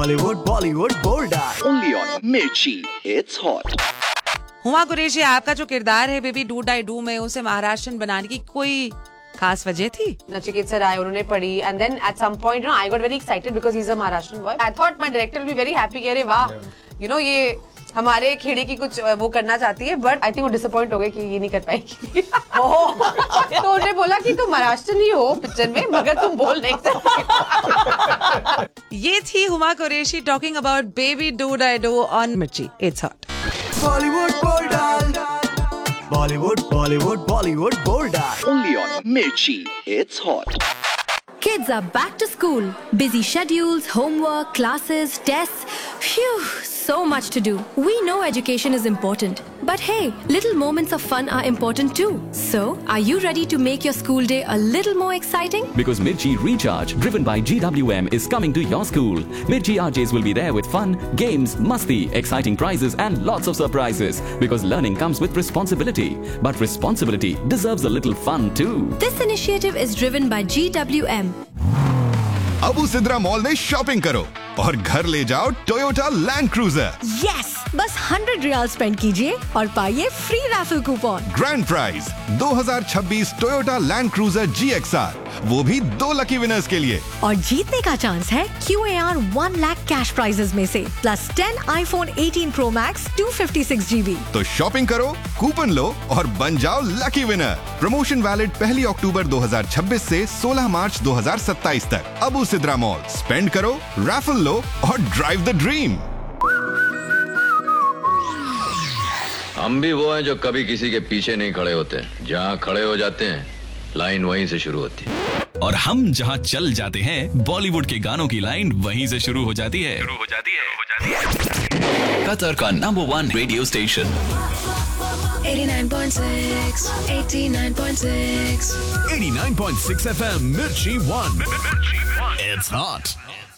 Hollywood, Bollywood, Bollywood. Only on Mirchi. It's hot. Huma Qureshi, आपका जो किरदार है बेबी डू डाई डू में, उसे महाराष्ट्रन बनाने की कोई खास वजह थी? नचिकेत सर आए, उन्होंने पढ़ी and then at some point I got very excited because he's a Maharashtrian boy. I thought my director will be very happy कि अरे वाह, ये हमारे खेड़े की कुछ वो करना चाहती है, बट आई थिंक वो डिसअपॉइंट हो गए कि ये नहीं कर पाएगी। तो उन्होंने बोला कि तुम महाराष्ट्र नहीं हो पिक्चर में, मगर तुम बोल नहीं सकते। ये थी Huma Qureshi talking about baby do die do on मिर्ची it's hot. Bollywood, Bollywood. Bollywood, Bollywood, Bollywood, Bollywood. Only on Mirchi. It's hot. Kids are back to school. Busy schedules, homework, classes, tests. Phew, so much to do. We know education is important. But hey, little moments of fun are important too. So, are you ready to make your school day a little more exciting? Because Mirchi Recharge, driven by GWM, is coming to your school. Mirchi RJs will be there with fun, games, masti, exciting prizes and lots of surprises. Because learning comes with responsibility. But responsibility deserves a little fun too. This initiative is driven by GWM. Abu Sidra mall में shopping करो और घर ले जाओ Toyota land cruiser. Yes, बस 100 riyal spend कीजिए और पाइए free raffle coupon. Grand prize 2026 Toyota land cruiser GXR, वो भी 2 लकी विनर्स के लिए। और जीतने का चांस है QAR 1 लाख कैश प्राइजेस में से, plus 10 iPhone 18 Pro Max 256 GB। तो शॉपिंग करो, कूपन लो और बन जाओ लकी विनर। प्रमोशन वैलिड 1 अक्टूबर 2026 से 16 मार्च 2027 तक। अबू सिद्रा मॉल, स्पेंड करो, रैफल लो और ड्राइव द ड्रीम। हम भी वो हैं जो कभी किसी के पीछे नहीं खड़े होते, जहाँ खड़े हो जाते हैं लाइन वहीं से शुरू होती है। और हम जहाँ चल जाते हैं बॉलीवुड के गानों की लाइन वहीं से शुरू हो जाती है। कतर का number 1 radio station 89.6 89.6 89.6 FM Mirchi 1. It's hot.